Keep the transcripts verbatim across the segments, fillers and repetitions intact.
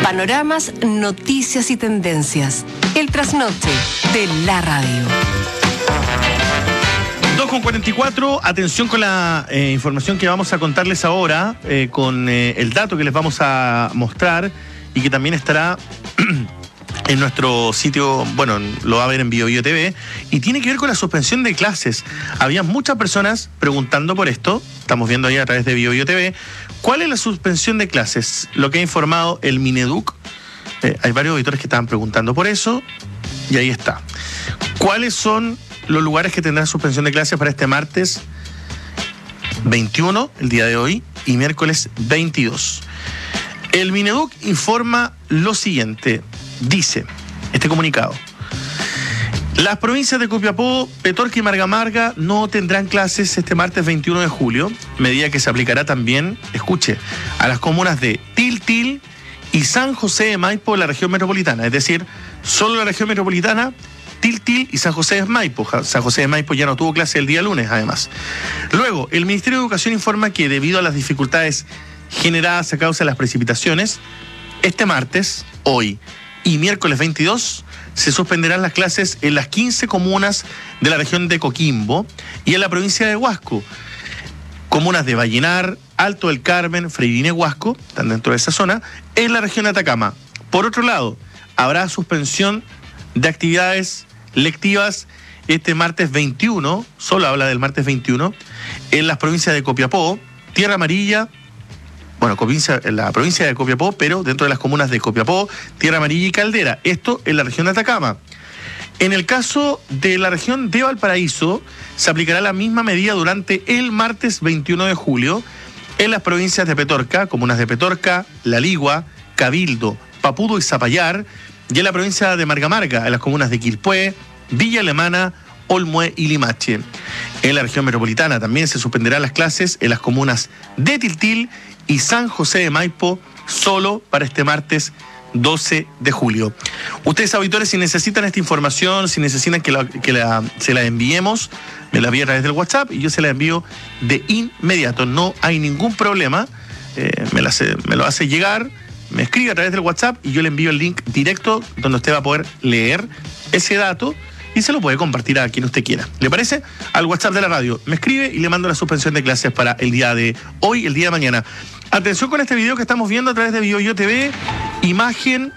Panoramas, noticias y tendencias. El trasnoche de la radio. dos con cuarenta y cuatro, atención con la eh, información que vamos a contarles ahora, eh, con eh, el dato que les vamos a mostrar y que también estará en nuestro sitio, bueno, lo va a ver en Bio Bio T V, y tiene que ver con la suspensión de clases. Había muchas personas preguntando por esto, estamos viendo ahí a través de Bio Bio T V, ¿cuál es la suspensión de clases? Lo que ha informado el Mineduc, eh, hay varios auditores que estaban preguntando por eso, y ahí está. ¿Cuáles son los lugares que tendrán suspensión de clases para este martes veintiuno, el día de hoy, y miércoles veintidós? El Mineduc informa lo siguiente, dice este comunicado: las provincias de Copiapó, Petorca y Marga Marga no tendrán clases este martes veintiuno de julio, medida que se aplicará también, escuche, a las comunas de Tiltil y San José de Maipo de la región metropolitana, es decir, solo la región metropolitana, Tiltil y San José de Maipo. San José de Maipo ya no tuvo clase el día lunes, además. Luego, el Ministerio de Educación informa que debido a las dificultades generadas a causa de las precipitaciones, este martes, hoy y miércoles veintidós, se suspenderán las clases en las quince comunas de la región de Coquimbo y en la provincia de Huasco. Comunas de Vallenar, Alto del Carmen, Freirine, Huasco, están dentro de esa zona, en la región de Atacama. Por otro lado, habrá suspensión de actividades lectivas este martes veintiuno, solo habla del martes veintiuno, en las provincias de Copiapó, Tierra Amarilla, bueno, provincia, en la provincia de Copiapó, pero dentro de las comunas de Copiapó, Tierra Amarilla y Caldera, esto en la región de Atacama. En el caso de la región de Valparaíso, se aplicará la misma medida durante el martes veintiuno de julio en las provincias de Petorca, comunas de Petorca, La Ligua, Cabildo, Papudo y Zapallar, y en la provincia de Marga Marga, en las comunas de Quilpué, Villa Alemana, Olmué y Limache. En la región metropolitana también se suspenderán las clases en las comunas de Tiltil y San José de Maipo, solo para este martes doce de julio. Ustedes, auditores, si necesitan esta información, si necesitan que, la, que la, se la enviemos, me la envíen a través del WhatsApp y yo se la envío de inmediato. No hay ningún problema, eh, me, la, me lo hace llegar, me escribe a través del WhatsApp y yo le envío el link directo donde usted va a poder leer ese dato y se lo puede compartir a quien usted quiera. ¿Le parece? Al WhatsApp de la radio. Me escribe y le mando la suspensión de clases para el día de hoy, el día de mañana. Atención con este video que estamos viendo a través de Bio Bio T V. Imagen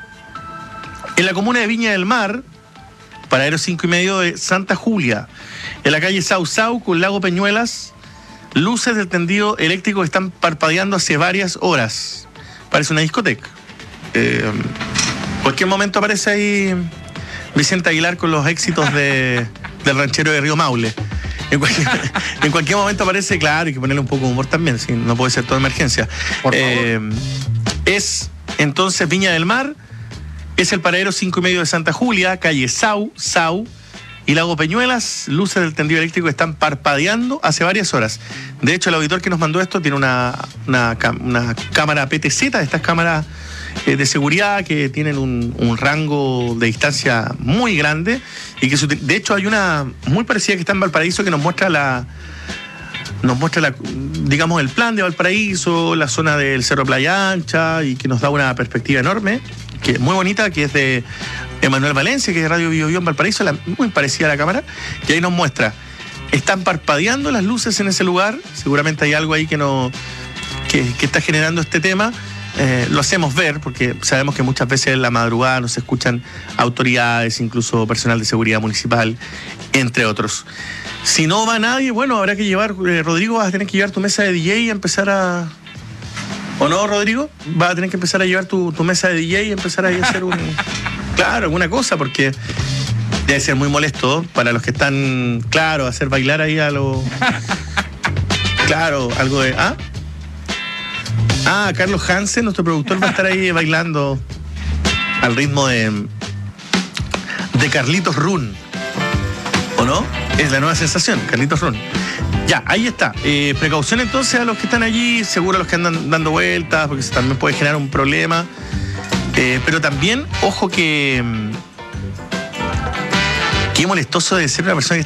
en la comuna de Viña del Mar, paradero cinco y medio de Santa Julia. En la calle Sau Sau con Lago Peñuelas, luces del tendido eléctrico están parpadeando hace varias horas. Parece una discoteca. Eh, cualquier momento aparece ahí Vicente Aguilar con los éxitos de, del ranchero de Río Maule. En cualquier, en cualquier momento aparece, claro, hay que ponerle un poco de humor también, ¿sí? No puede ser toda emergencia. Por eh, favor. Es entonces Viña del Mar, es el paradero cinco y medio de Santa Julia, calle Sau, Sau y Lago Peñuelas, luces del tendido eléctrico están parpadeando hace varias horas. De hecho, el auditor que nos mandó esto tiene una, una, una cámara P T Z, estas cámaras eh, de seguridad que tienen un, un rango de distancia muy grande y que de hecho hay una muy parecida que está en Valparaíso que nos muestra la nos muestra la, digamos, el plan de Valparaíso, la zona del Cerro Playa Ancha, y que nos da una perspectiva enorme, que es muy bonita, que es de Emanuel Valencia, que es de Radio Bio Bio en Valparaíso, la, muy parecida a la cámara, y ahí nos muestra, están parpadeando las luces en ese lugar, seguramente hay algo ahí que no que, que está generando este tema. Eh, lo hacemos ver porque sabemos que muchas veces en la madrugada nos escuchan autoridades, incluso personal de seguridad municipal, entre otros. Si no va nadie, bueno, habrá que llevar, eh, Rodrigo, vas a tener que llevar tu mesa de D J y empezar a... ¿O no, Rodrigo? Vas a tener que empezar a llevar tu, tu mesa de D J y empezar a hacer un... Claro, alguna cosa, porque debe ser muy molesto para los que están, claro, hacer bailar ahí a los... Claro, algo de... ¿Ah? Ah, Carlos Hansen, nuestro productor, va a estar ahí bailando al ritmo de, de Carlitos Run. ¿O no? Es la nueva sensación, Carlitos Run. Ya, ahí está. Eh, precaución entonces a los que están allí, seguro a los que andan dando vueltas, porque eso también puede generar un problema. Eh, pero también, ojo que... Qué molestoso de ser una persona que